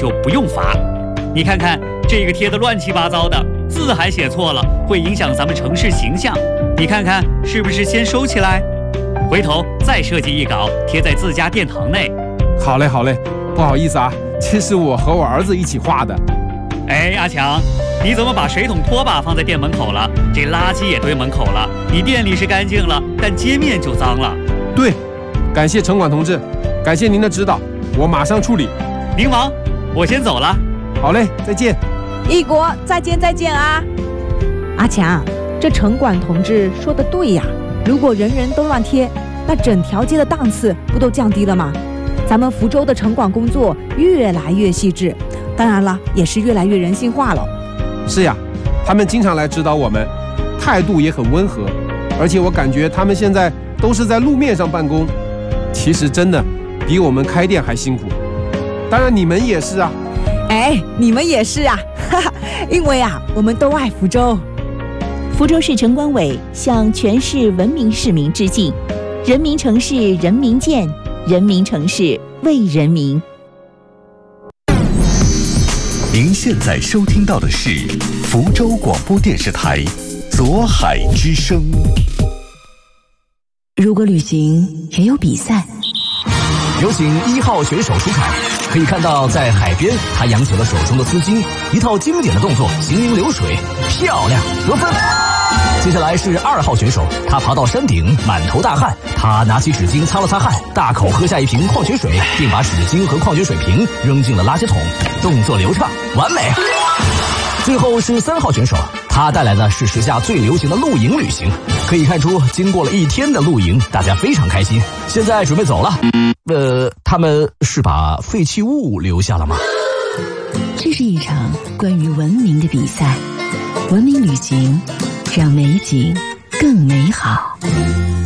就不用罚。你看看这个贴得乱七八糟的，字还写错了，会影响咱们城市形象。你看看是不是先收起来，回头再设计一稿贴在自家殿堂内。 好嘞好嘞，不好意思啊，这是我和我儿子一起画的。 哎，阿强，你怎么把水桶拖把放在店门口了？这垃圾也堆门口了。你店里是干净了，但街面就脏了。 对，感谢城管同志，感谢您的指导，我马上处理。 您忙，我先走了。 好嘞，再见。 一国，再见啊！阿强，这城管同志说的对呀，如果人人都乱贴，那整条街的档次不都降低了吗？咱们福州的城管工作越来越细致，当然了，也是越来越人性化了。 是呀，他们经常来指导我们，态度也很温和，而且我感觉他们现在都是在路面上办公，其实真的比我们开店还辛苦。当然你们也是啊。 哎，你们也是啊，哈哈，因为啊，我们都爱福州。 福州市城管委向全市文明市民致敬，人民城市人民见，人民城市为人民。 您现在收听到的是福州广播电视台左海之声。 如果旅行也有比赛， 有请1号选手出场。可以看到，在海边，他扬起了手中的丝巾，一套经典的动作，行云流水，漂亮，得分。接下来是2号选手，他爬到山顶，满头大汗，他拿起纸巾擦了擦汗，大口喝下一瓶矿泉水，并把纸巾和矿泉水瓶扔进了垃圾桶，动作流畅，完美。最后是3号选手，他带来的是时下最流行的露营旅行。可以看出，经过了1天的露营，大家非常开心。现在准备走了。他们是把废弃物留下了吗？ 这是一场关于文明的比赛，文明旅行让美景更美好。